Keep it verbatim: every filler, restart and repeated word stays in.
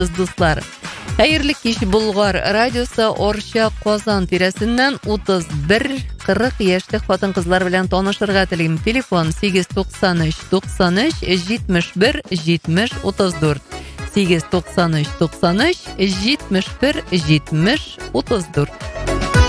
достар. Хәерле кич, Болгар радиосы Орча Казан тирәсеннән утыз бер кырык яшьлек хатын-кызлар белән танышырга телим. Телефон сигез туксан өч туксан өч җитмеш бер җитмеш утыз дүрт. сигез туксан өч туксан өч җитмеш бер җитмеш утыз дүрт.